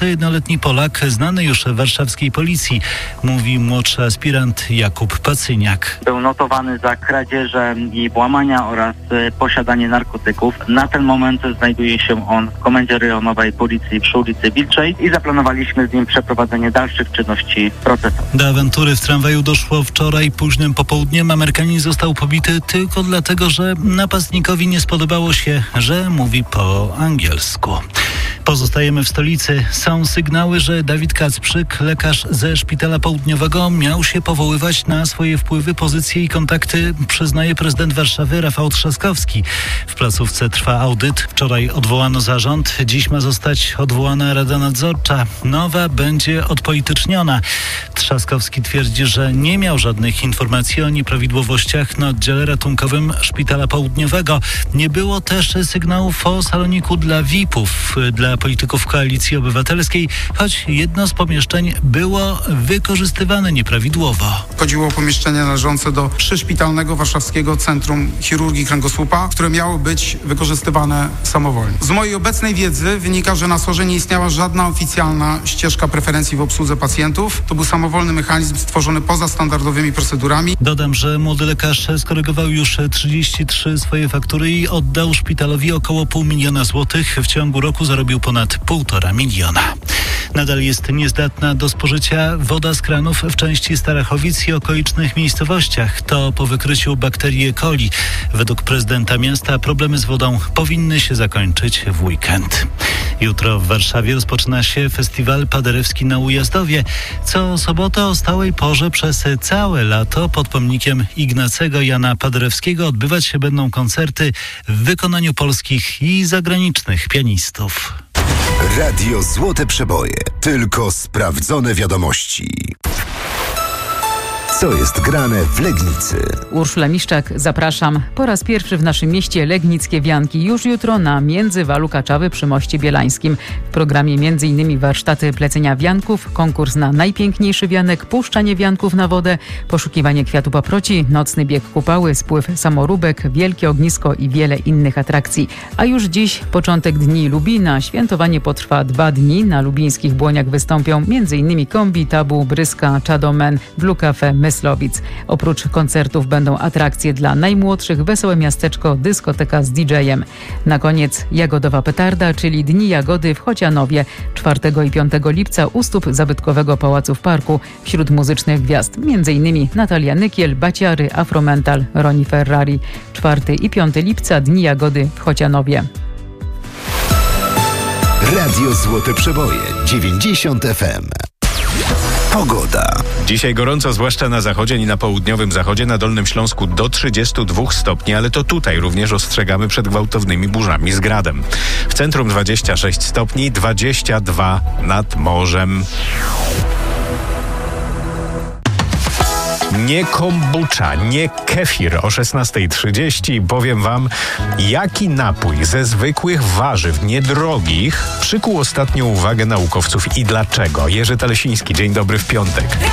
21-letni Polak, znany już w warszawskiej policji, mówi młodszy aspirant Jakub Pacyniak. Był notowany za kradzieże i włamania oraz posiadanie narkotyków. Na ten moment znajduje się on w komendzie rejonowej policji przy ulicy Wilczej i zaplanowaliśmy z nim przeprowadzenie dalszych czynności procesowych. Do awantury w tramwaju doszło wczoraj późnym popołudniem. Amerykanin został pobity tylko dlatego, że napastnikowi nie spodobało się, że mówi po angielsku. Pozostajemy w stolicy. Są sygnały, że Dawid Kacprzyk, lekarz ze Szpitala Południowego, miał się powoływać na swoje wpływy, pozycje i kontakty, przyznaje prezydent Warszawy Rafał Trzaskowski. W placówce trwa audyt. Wczoraj odwołano zarząd. Dziś ma zostać odwołana Rada Nadzorcza. Nowa będzie odpolityczniona. Trzaskowski twierdzi, że nie miał żadnych informacji o nieprawidłowościach na oddziale ratunkowym Szpitala Południowego. Nie było też sygnałów o saloniku dla VIP-ów, dla polityków Koalicji Obywatelskiej, choć jedno z pomieszczeń było wykorzystywane nieprawidłowo. Chodziło o pomieszczenie należące do przyszpitalnego warszawskiego Centrum Chirurgii Kręgosłupa, które miało być wykorzystywane samowolnie. Z mojej obecnej wiedzy wynika, że na SOR-ze nie istniała żadna oficjalna ścieżka preferencji w obsłudze pacjentów. To był samowolny mechanizm stworzony poza standardowymi procedurami. Dodam, że młody lekarz skorygował już 33 swoje faktury i oddał szpitalowi około 500 000 złotych. W ciągu roku zarobił ponad 1,5 miliona. Nadal jest niezdatna do spożycia woda z kranów w części Starachowic i okolicznych miejscowościach. To po wykryciu bakterii E. coli. Według prezydenta miasta problemy z wodą powinny się zakończyć w weekend. Jutro w Warszawie rozpoczyna się festiwal paderewski na Ujazdowie. Co sobotę o stałej porze przez całe lato pod pomnikiem Ignacego Jana Paderewskiego odbywać się będą koncerty w wykonaniu polskich i zagranicznych pianistów. Radio Złote Przeboje. Tylko sprawdzone wiadomości. Co jest grane w Legnicy? Urszula Miszczak, zapraszam. Po raz pierwszy w naszym mieście legnickie wianki już jutro na Międzywalu Kaczawy przy Moście Bielańskim. W programie m.in. warsztaty plecenia wianków, konkurs na najpiękniejszy wianek, puszczanie wianków na wodę, poszukiwanie kwiatu paproci, nocny bieg kupały, spływ samoróbek, wielkie ognisko i wiele innych atrakcji. A już dziś początek Dni Lubina. Świętowanie potrwa 2 dni. Na lubińskich błoniach wystąpią m.in. Kombi, Tabu, Bryska, Chadomen, Blue Cafe, Myslowic. Oprócz koncertów będą atrakcje dla najmłodszych, wesołe miasteczko, dyskoteka z DJ-em. Na koniec Jagodowa Petarda, czyli Dni Jagody w Chocianowie. 4 i 5 lipca u stóp zabytkowego pałacu w parku. Wśród muzycznych gwiazd m.in. Natalia Nykiel, Baciary, Afromental, Roni Ferrari. 4 i 5 lipca Dni Jagody w Chocianowie. Radio Złote Przeboje 90 FM. Pogoda. Dzisiaj gorąco, zwłaszcza na zachodzie i na południowym zachodzie, na Dolnym Śląsku do 32 stopni, ale to tutaj również ostrzegamy przed gwałtownymi burzami z gradem. W centrum 26 stopni, 22 nad morzem. Nie kombucha, nie kefir. O 16:30 powiem wam, jaki napój ze zwykłych warzyw, niedrogich, przykuł ostatnią uwagę naukowców i dlaczego. Jerzy Telesiński, dzień dobry w piątek.